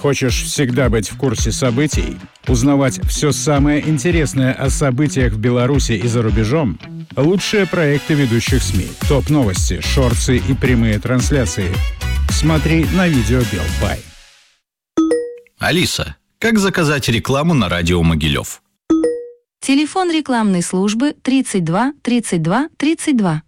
Хочешь всегда быть в курсе событий? Узнавать все самое интересное о событиях в Беларуси и за рубежом? Лучшие проекты ведущих СМИ, топ-новости, шорты и прямые трансляции. Смотри на видео Белбай. Алиса, как заказать рекламу на радио Могилев? Телефон рекламной службы 32 32 32.